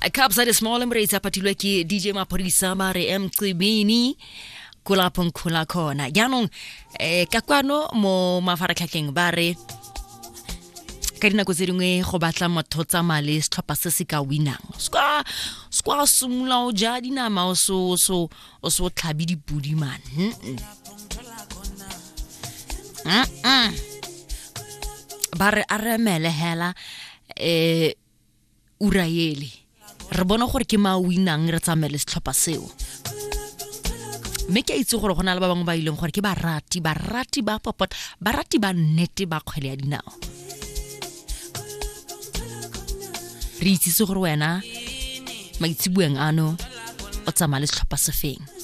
Cubs at a small embrace patilwe ke DJ Maphodisa ba re Mcibini kula phonkhula khona yanong ka kwano mo mafaratlhatlheng ba re ka dinako tse dingwe go batla motho tsa male setlhopha se se ka winang skwa sumula o ja dinama o so tlhabi dipudi man ba re aremele hela Uraeli re bona gore ke ma winang re tsamele setlhopha seo me ke itse gore gona le ba bangwe ba ileng gore ke barati ba popot barati ba nnete ba kgwele ya dinao re itse gore wena maitsibueng ano o tsamale setlhopha se feng